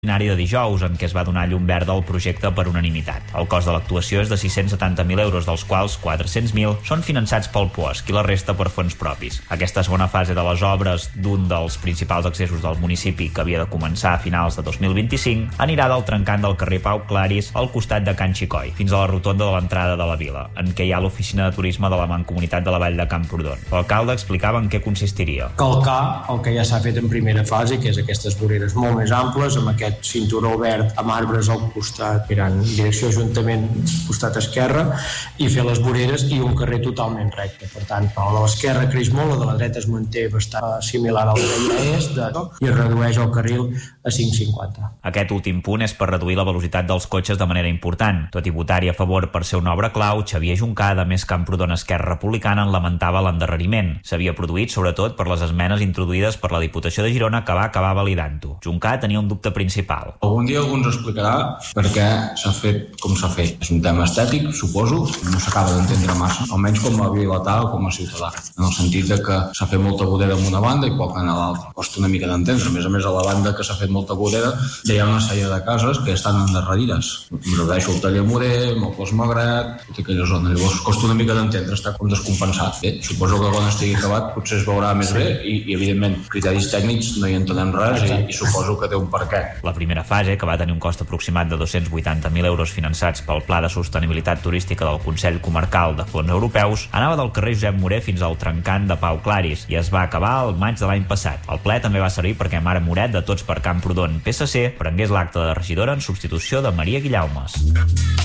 de dijous, en què es va donar llum verda al projecte per unanimitat. El cost de l'actuació és de 670.000 euros, dels quals 400.000 són finançats pel POSC i la resta per fons propis. Aquesta segona fase de les obres d'un dels principals accessos del municipi, que havia de començar a finals de 2025, anirà del trencant del carrer Pau Claris al costat de Can Xicoi, fins a la rotonda de l'entrada de la vila, en què hi ha l'oficina de turisme de la Mancomunitat de la Vall de Camprodon. L'alcalde explicava en què consistiria. Calcar el que ja s'ha fet en primera fase, que és aquestes voreres molt més amples, amb aquest cinturó verd amb arbres al costat, mirant direcció Ajuntament, costat esquerre, i fer les voreres i un carrer totalment recte. Per tant, el de l'esquerra creix molt, el de la dreta es manté bastant similar al que ja és, i es redueix el carril a 5,50. Aquest últim punt és per reduir la velocitat dels cotxes de manera important. Tot i votar-hi a favor per ser una obra clau, Xavier Juncà, de Més Camprodon Esquerra Republicana, en lamentava l'endarreriment. S'havia produït sobretot per les esmenes introduïdes per la Diputació de Girona, que va acabar validant-ho. Juncà tenia un dubte principal. Algun dia algú ens explicarà per què s'ha fet com s'ha fet. És un tema estètic, suposo, no s'acaba d'entendre massa, almenys com a vilatà o com a ciutadà, en el sentit de que s'ha fet molta vorera en una banda i poc en l'altra. Costa una mica d'entendre. A més, a la banda que s'ha fet molta vorera ja hi ha una sèrie de cases que estan endarrerides. Em refereixo al Taller Morer, al Clos Magret, tota aquella zona. Llavors costa una mica d'entendre, està com descompensat. Suposo que quan estigui acabat potser es veurà més bé i evidentment, criteris tècnics no hi entenem res i suposo que té un per què. La primera fase, que va tenir un cost aproximat de 280.000 euros finançats pel Pla de Sostenibilitat Turística del Consell Comarcal de Fons Europeus, anava del carrer Josep Morer fins al trencant de Pau Claris i es va acabar el maig de l'any passat. El ple també va servir perquè Mare Moret, de Tots per Camprodon, PSC, prengués l'acte de regidora en substitució de Maria Guillaumes.